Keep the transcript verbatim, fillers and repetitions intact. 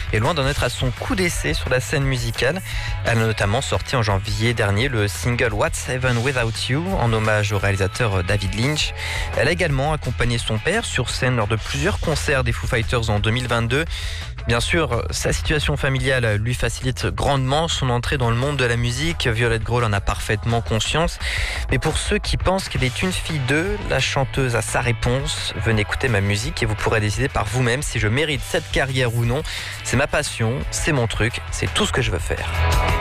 Et loin d'en être à son coup d'essai sur la scène musicale, elle a notamment sorti en janvier dernier le single What's Heaven Without You en hommage au réalisateur David Lynch. Elle a également accompagné son père sur scène lors de plusieurs concerts des Foo Fighters en deux mille vingt-deux. Bien sûr, sa situation familiale lui facilite grandement son entrée dans le monde de la musique. Violet Grohl en a parfaitement conscience. Mais pour ceux qui pensent qu'elle est une fille d'eux, la chanteuse a sa réponse. Venez écouter ma musique et vous pourrez décider par vous-même si je mérite cette carrière ou non. C'est ma passion, c'est mon truc, c'est tout ce que je veux faire.